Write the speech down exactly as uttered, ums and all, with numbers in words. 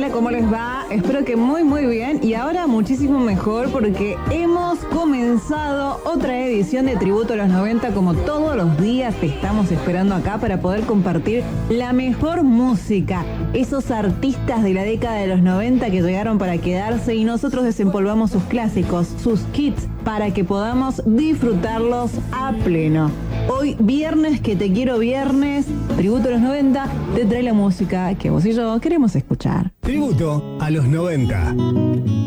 Hola, ¿cómo les va? Espero que muy muy bien y ahora muchísimo mejor porque hemos comenzado otra edición de Tributo a los noventa. Como todos los días te estamos esperando acá para poder compartir la mejor música, esos artistas de la década de los noventa que llegaron para quedarse y nosotros desempolvamos sus clásicos, sus hits, para que podamos disfrutarlos a pleno. Hoy, viernes, que te quiero viernes, Tributo a los noventa, te trae la música que vos y yo queremos escuchar. Tributo a los noventa.